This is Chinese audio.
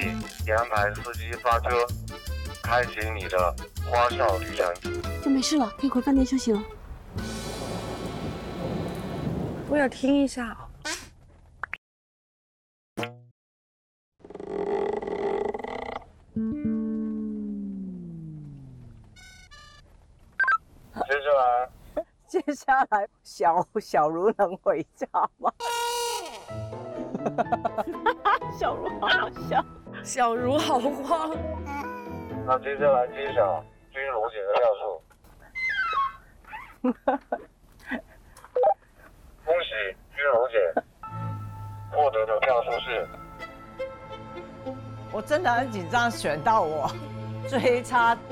也安排司机发车，开启你的花哨旅程。 就没事了，可以回饭店休息了。 我要听一下。 接下来， 小茹能回家吗？ 小茹好好笑， 小茹好慌。 那接下来揭晓君如姐的票数。恭喜君如姐获得的票数是。 我真的很紧张，选到我最差